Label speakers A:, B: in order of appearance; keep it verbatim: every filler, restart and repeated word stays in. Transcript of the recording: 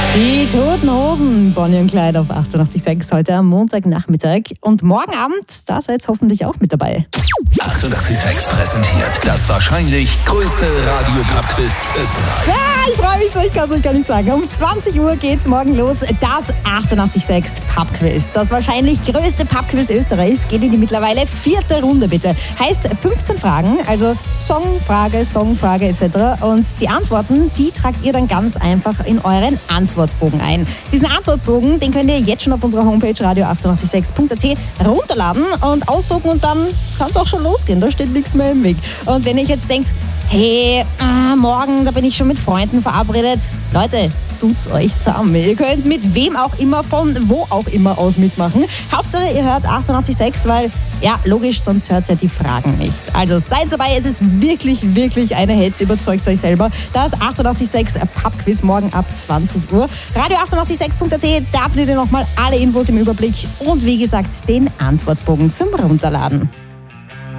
A: Die Toten Hosen, Bonnie und Clyde auf achtundachtzig Komma sechs heute am Montagnachmittag. Und morgen Abend, da seid ihr hoffentlich auch mit dabei.
B: achtundachtzig Komma sechs präsentiert das wahrscheinlich größte Radio-Pub-Quiz Österreichs.
A: Ja, ich freue mich so, ich kann es euch gar nicht sagen. Um zwanzig Uhr geht's morgen los. Das achtundachtzig Komma sechs Pub-Quiz. Das wahrscheinlich größte Pub-Quiz Österreichs geht in die mittlerweile vierte Runde, bitte. Heißt fünfzehn Fragen, also Songfrage, Songfrage et cetera. Und die Antworten, die tragt ihr dann ganz einfach in euren Antwortbogen ein. Diesen Antwortbogen, den könnt ihr jetzt schon auf unserer Homepage radio achtundachtzig Komma sechs Punkt at runterladen und ausdrucken und dann kann es auch schon losgehen. Da steht nichts mehr im Weg. Und wenn ihr jetzt denkt, hey, äh, morgen, da bin ich schon mit Freunden verabredet. Leute, tut's euch zusammen. Ihr könnt mit wem auch immer, von wo auch immer aus mitmachen. Hauptsache, ihr hört achtundachtzig Komma sechs, weil, ja, logisch, sonst hört ihr ja die Fragen nicht. Also seid dabei, es ist wirklich, wirklich eine Hetze. Überzeugt euch selber. Das achtundachtzig Komma sechs Pub-Quiz morgen ab zwanzig Uhr. radio achtundachtzig Komma sechs Punkt at, da findet ihr nochmal alle Infos im Überblick und wie gesagt, den Antwortbogen zum Runterladen.